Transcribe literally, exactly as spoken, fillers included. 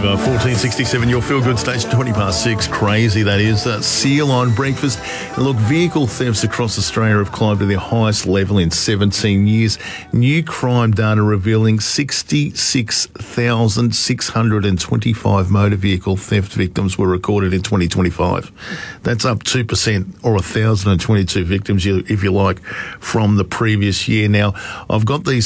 Viva, fourteen sixty-seven, your feel-good station, twenty past six. Crazy, that is. Uh, Seal on breakfast. And look, vehicle thefts across Australia have climbed to their highest level in seventeen years. New crime data revealing sixty-six thousand six hundred twenty-five motor vehicle theft victims were recorded in twenty twenty-five. That's up two percent, or one thousand twenty-two victims, if you like, from the previous year. Now, I've got these